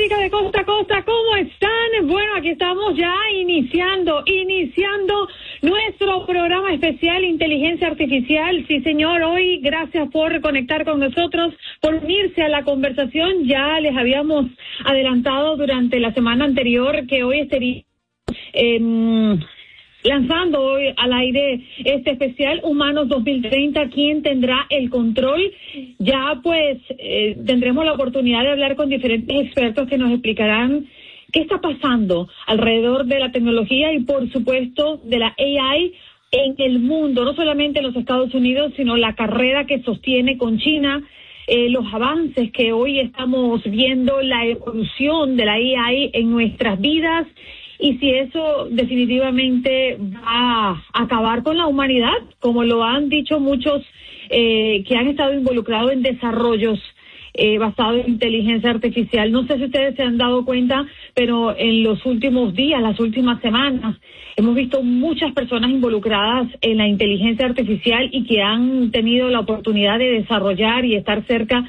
Latinoamérica de costa a costa, ¿cómo están? Bueno, aquí estamos ya iniciando nuestro programa especial Inteligencia Artificial. Sí, señor, hoy gracias por conectar con nosotros, por unirse a la conversación. Ya les habíamos adelantado durante la semana anterior que hoy estaría lanzando hoy al aire este especial Humanos 2030, ¿quién tendrá el control? Ya pues tendremos la oportunidad de hablar con diferentes expertos que nos explicarán qué está pasando alrededor de la tecnología y por supuesto de la AI en el mundo, no solamente en los Estados Unidos, sino la carrera que sostiene con China, los avances que hoy estamos viendo, la evolución de la AI en nuestras vidas, y si eso definitivamente va a acabar con la humanidad, como lo han dicho muchos que han estado involucrados en desarrollos basados en inteligencia artificial. No sé si ustedes se han dado cuenta, pero en los últimos días, las últimas semanas, hemos visto muchas personas involucradas en la inteligencia artificial y que han tenido la oportunidad de desarrollar y estar cerca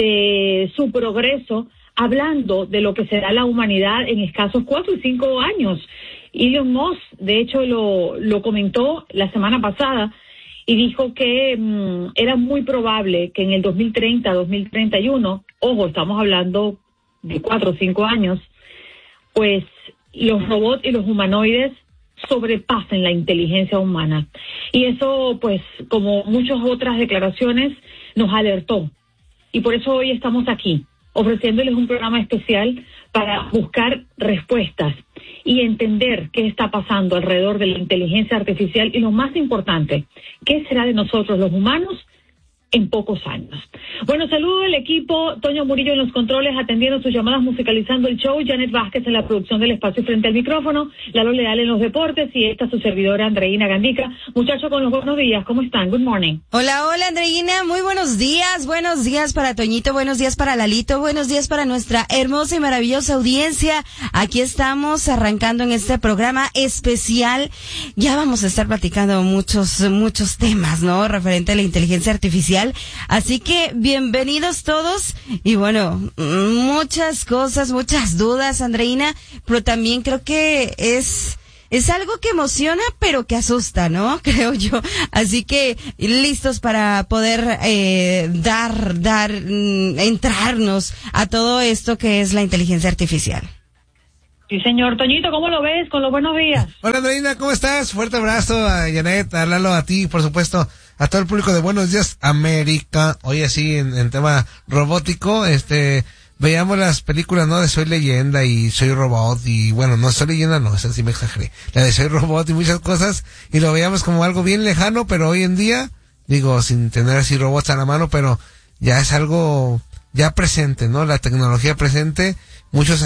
de su progreso, hablando de lo que será la humanidad en escasos 4 y 5 años. Elon Musk, de hecho, lo comentó la semana pasada y dijo que era muy probable que en el 2030, 2031, ojo, estamos hablando de 4 o 5 años, pues los robots y los humanoides sobrepasen la inteligencia humana. Y eso, pues, como muchas otras declaraciones, nos alertó. Y por eso hoy estamos aquí, ofreciéndoles un programa especial para buscar respuestas y entender qué está pasando alrededor de la inteligencia artificial y lo más importante, qué será de nosotros los humanos en pocos años. Bueno, saludo al equipo, Toño Murillo en los controles, atendiendo sus llamadas, musicalizando el show, Janet Vázquez en la producción del espacio frente al micrófono, Lalo Leal en los deportes y esta su servidora Andreina Gandica. Muchachos, con los buenos días, ¿cómo están? Good morning. Hola, Andreina, muy buenos días para Toñito, buenos días para Lalito, buenos días para nuestra hermosa y maravillosa audiencia. Aquí estamos arrancando en este programa especial. Ya vamos a estar platicando muchos temas, ¿no? Referente a la inteligencia artificial. Así que bienvenidos todos y bueno, muchas cosas, muchas dudas, Andreina, pero también creo que es algo que emociona pero que asusta, ¿no? Creo yo. Así que listos para poder entrarnos a todo esto que es la inteligencia artificial. Sí, señor. Toñito, ¿cómo lo ves? Con los buenos días. Hola, Andreina, ¿cómo estás? Fuerte abrazo a Janet, a Lalo, a ti, por supuesto, a todo el público de Buenos Días América. Hoy así en tema robótico, veíamos las películas, ¿no? De Soy Leyenda y Soy Robot y bueno, no Soy Leyenda, no, esa sí me exageré. La de Soy Robot y muchas cosas y lo veíamos como algo bien lejano, pero hoy en día, digo, sin tener así robots a la mano, pero ya es algo ya presente, ¿no? La tecnología presente, muchos